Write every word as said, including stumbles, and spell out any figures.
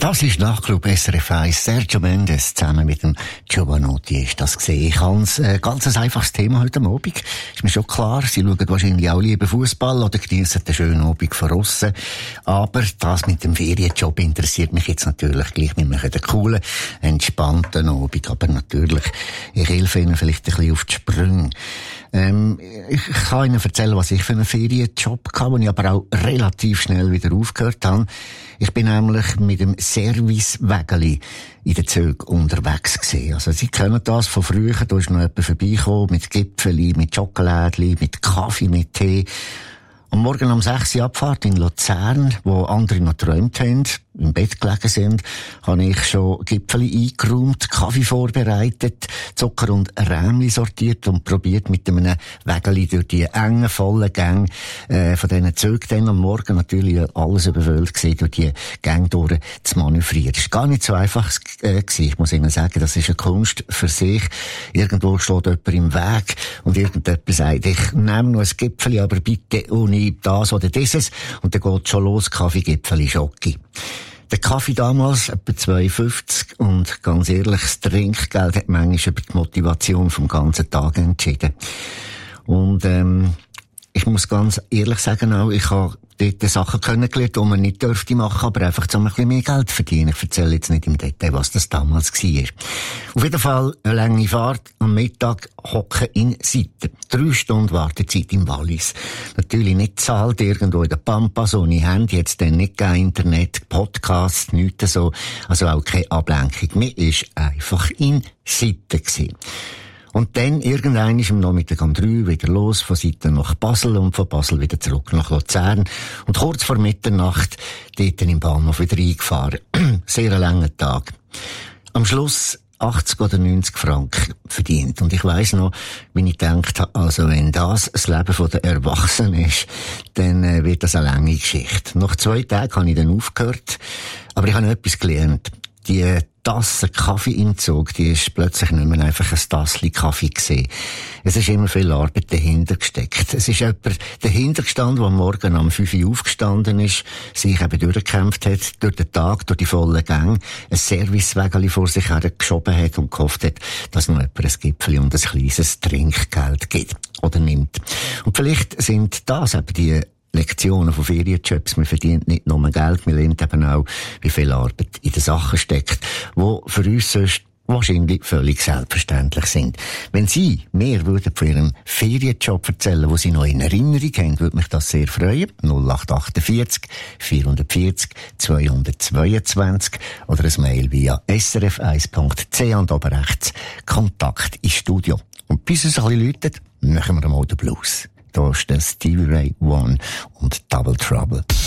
Das ist Nachtclub S R F eins. Sergio Mendes zusammen mit dem Giovanotti ist das gesehen. Ich habe ein äh, ganz einfaches Thema heute Abend. Ist mir schon klar, Sie schauen wahrscheinlich auch lieber Fußball oder genießen den schönen Abend von aussen. Aber das mit dem Ferienjob interessiert mich jetzt natürlich gleich mit einem coolen, entspannten Abend. Aber natürlich, ich helfe Ihnen vielleicht ein bisschen auf die Sprünge. Ähm, ich kann Ihnen erzählen, was ich für einen Ferienjob hatte, den ich aber auch relativ schnell wieder aufgehört habe. Ich bin nämlich mit dem Service-Wägeli in den Zügen unterwegs gewesen. Also, Sie kennen das von früher, da ist noch jemand vorbeigekommen mit Gipfeli, mit Schokolädli, mit Kaffee, mit Tee. Am Morgen um sechs Uhr Abfahrt in Luzern, wo andere noch geträumt haben, im Bett gelegen sind, habe ich schon Gipfeli eingeräumt, Kaffee vorbereitet, Zucker und Rämli sortiert und probiert mit einem Wägeli durch die engen, vollen Gänge äh, von diesen Zügen dann am Morgen natürlich alles überfüllt gewesen, durch die Gänge durch zu manövrieren. Das war gar nicht so einfach äh, gewesen. Ich muss Ihnen sagen, das ist eine Kunst für sich. Irgendwo steht jemand im Weg und irgendjemand sagt, ich nehme noch ein Gipfeli, aber bitte ohne das oder dieses. Und dann geht schon los, Kaffee, Gipfeli, Schoki. Der Kaffee damals etwa zwei fünfzig und ganz ehrlich, das Trinkgeld hat manchmal über die Motivation vom ganzen Tag entschieden. Und ähm, ich muss ganz ehrlich sagen auch, ich habe dort Sachen kennengelernt, die man nicht dürfte machen, aber einfach um ein bisschen mehr Geld verdienen. Ich erzähle jetzt nicht im Detail, was das damals war. Auf jeden Fall eine lange Fahrt, am Mittag hocken in Seiten. Drei Stunden Wartezeit im Wallis. Natürlich nicht zahlt, irgendwo in der Pampa, so ohne Handy, jetzt dann nicht kein Internet, Podcasts, nichts so, also auch keine Ablenkung. Mir ist einfach in Seiten gewesen. Und dann irgendwann ist am Nachmittag um drei wieder los, von Seiten nach Basel und von Basel wieder zurück nach Luzern. Und kurz vor Mitternacht dort im Bahnhof wieder eingefahren. Sehr ein langer Tag. Am Schluss achtzig oder neunzig Franken verdient. Und ich weiss noch, wie ich gedacht habe, also wenn das das Leben der Erwachsenen ist, dann äh, wird das eine lange Geschichte. Nach zwei Tagen habe ich dann aufgehört, aber ich habe noch etwas gelernt. Die Tasse Kaffee im Zug, die ist plötzlich nicht mehr einfach ein Tassli Kaffee gewesen. Es ist immer viel Arbeit dahinter gesteckt. Es ist jemand dahinter gestanden, der am Morgen um fünf Uhr aufgestanden ist, sich eben durchgekämpft hat, durch den Tag, durch die vollen Gänge, ein Servicewägeli vor sich her geschoben hat und gehofft hat, dass noch jemand ein Gipfeli und ein kleines Trinkgeld gibt oder nimmt. Und vielleicht sind das eben die Lektionen von Ferienjobs. Man verdient nicht nur Geld, man lernt eben auch, wie viel Arbeit in den Sachen steckt, die für uns sonst wahrscheinlich völlig selbstverständlich sind. Wenn Sie mehr würden von Ihrem Ferienjob erzählen, wo Sie noch in Erinnerung haben, würde mich das sehr freuen. null acht achtundvierzig vierhundertvierzig zweihundertzweiundzwanzig oder ein Mail via s r f eins punkt c h und oben rechts Kontakt ins Studio. Und bis es ein bisschen läutet, machen wir mal den Blues. Da ist der Stevie Ray Vaughan und Double Trouble.